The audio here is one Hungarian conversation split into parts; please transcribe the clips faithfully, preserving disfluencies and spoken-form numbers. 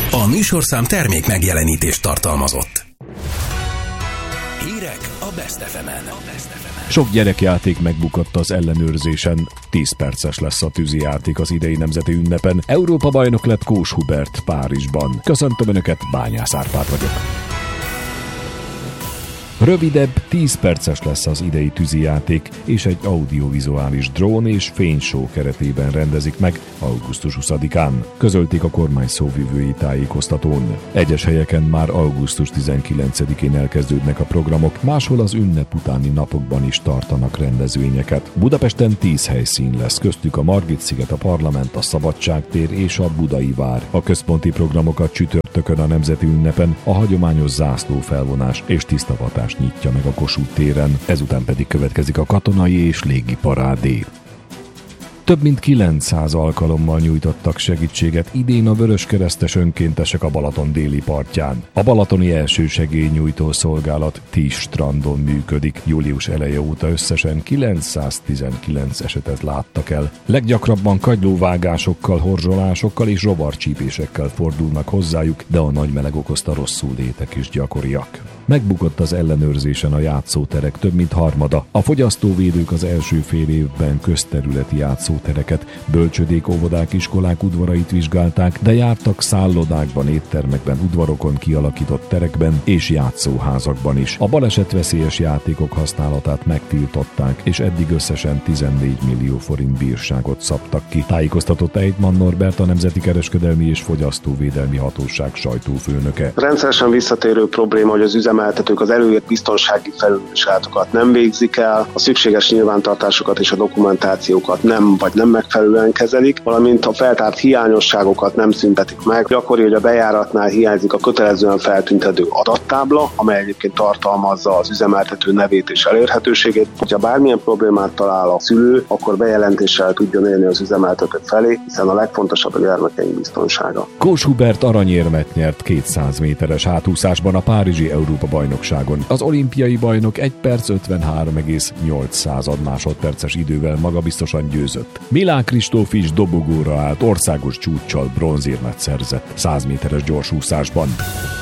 A műsorszám termék megjelenítést tartalmazott. Hírek a Best ef emen. Sok gyerekjáték megbukott az ellenőrzésen. tíz perces lesz a tűzijáték az idei nemzeti ünnepen. Európa bajnok lett Kós Hubert Párizsban. Köszöntöm Önöket, Bányász Árpád vagyok. Rövidebb, tíz perces lesz az idei tűzijáték, és egy audiovizuális drón és fényshow keretében rendezik meg augusztus huszadikán. Közölték a kormány szóvivői tájékoztatón. Egyes helyeken már augusztus tizenkilencedikén elkezdődnek a programok, máshol az ünnep utáni napokban is tartanak rendezvényeket. Budapesten tíz helyszín lesz, köztük a Margit-sziget, a Parlament, a Szabadságtér és a Budai Vár. A központi programokat csütörtökön a nemzeti ünnepen a hagyományos zászlófelvonás és tisztavatás nyitja meg a Kossuth téren, ezután pedig következik a katonai és légi parádé. Több mint kilencszáz alkalommal nyújtottak segítséget idén a vöröskeresztes önkéntesek a Balaton déli partján. A balatoni elsősegélynyújtó szolgálat tíz strandon működik. Július eleje óta összesen kilencszáztizenkilenc esetet láttak el. Leggyakrabban kagylóvágásokkal, horzsolásokkal és rovarcsípésekkel fordulnak hozzájuk, de a nagy meleg okozta rosszullétek is gyakoriak. Megbukott az ellenőrzésen a játszóterek több mint harmada. A fogyasztóvédők az első fél évben közterületi játszótereket, bölcsödék, óvodák, iskolák udvarait vizsgálták, de jártak szállodákban, éttermekben, udvarokon kialakított terekben és játszóházakban is. A balesetveszélyes játékok használatát megtiltották, és eddig összesen tizennégy millió forint bírságot szabtak ki. Tájékoztatott Eidman Norbert, a Nemzeti Kereskedelmi és Fogyasztóvédelmi Hatóság sajtófőnöke. Rendszeresen visszatérő probléma, hogy az üzemeltetők az előírt biztonsági felülvizsgálatokat nem végzik el, a szükséges nyilvántartásokat és a dokumentációkat nem vagy nem megfelelően kezelik, valamint a feltárt hiányosságokat nem szüntetik meg. Gyakori, hogy a bejáratnál hiányzik a kötelezően feltüntető adattábla, amely egyébként tartalmazza az üzemeltető nevét és elérhetőségét. Ha bármilyen problémát talál a szülő, akkor bejelentéssel tudjon élni az üzemeltető felé, hiszen a legfontosabb a gyermekeink biztonsága. Kós Hubert aranyérmet nyert kétszáz méteres hátúszásban a párizsi Európa-bajnokságon. Az olimpiai bajnok egy perc ötvenhárom egész nyolc másodperces idővel magabiztosan győzött. Milán Kristóf is dobogóra állt, országos csúccsal bronzérmet szerzett száz méteres gyorsúszásban.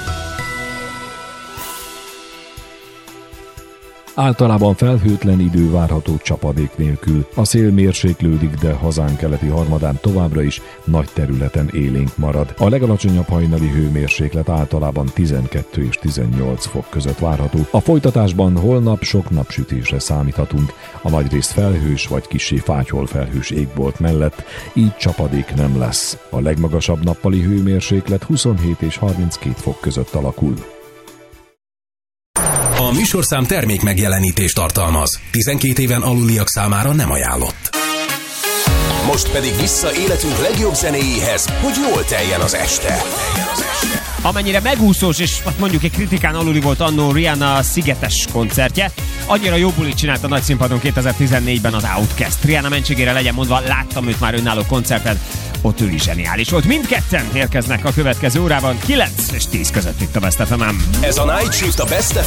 Általában felhőtlen idő várható csapadék nélkül. A szél mérséklődik, de hazánk keleti harmadán továbbra is nagy területen élénk marad. A legalacsonyabb hajnali hőmérséklet általában tizenkettő és tizennyolc fok között várható. A folytatásban holnap sok napsütésre számíthatunk, a nagyrészt felhős vagy kissé fátyhol felhős égbolt mellett, így csapadék nem lesz. A legmagasabb nappali hőmérséklet huszonhét és harminckét fok között alakul. A műsorszám termék megjelenítést tartalmaz. tizenkét éven aluliak számára nem ajánlott. Most pedig vissza életünk legjobb zenéjéhez, hogy jól teljen az este. Amennyire megúszós és mondjuk egy kritikán aluli volt annó Rihanna szigetes koncertje, annyira jó bulit csinált a nagy színpadon kétezer-tizennégyben az Outkast. Rihanna mentségére legyen mondva, láttam őt már önálló koncerten, ott ő is zseniális volt. Mindketten érkeznek a következő órában, kilenc és tíz között itt a Best ef emen. Ez a Night Shift a Best ef